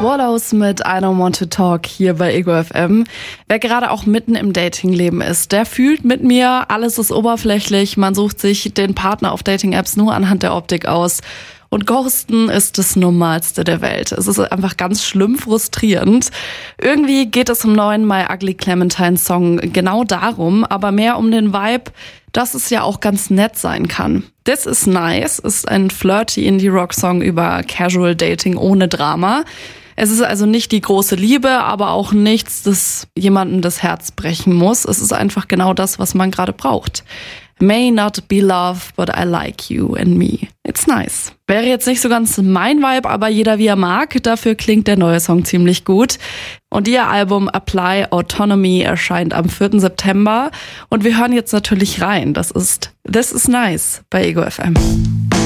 Wallows mit I Don't Want to Talk hier bei Ego FM. Wer gerade auch mitten im Datingleben ist, der fühlt mit mir, alles ist oberflächlich, man sucht sich den Partner auf Dating-Apps nur anhand der Optik aus. Und Ghosten ist das Normalste der Welt. Es ist einfach ganz schlimm frustrierend. Irgendwie geht es im neuen My Ugly Clementine Song genau darum, aber mehr um den Vibe, dass es ja auch ganz nett sein kann. This Is Nice ist ein flirty Indie-Rock-Song über Casual Dating ohne Drama. Es ist also nicht die große Liebe, aber auch nichts, das jemandem das Herz brechen muss. Es ist einfach genau das, was man gerade braucht. May not be love, but I like you and me. It's nice. Wäre jetzt nicht so ganz mein Vibe, aber jeder wie er mag. Dafür klingt der neue Song ziemlich gut. Und ihr Album Apply Autonomy erscheint am 4. September. Und wir hören jetzt natürlich rein. Das ist This Is Nice bei Ego FM.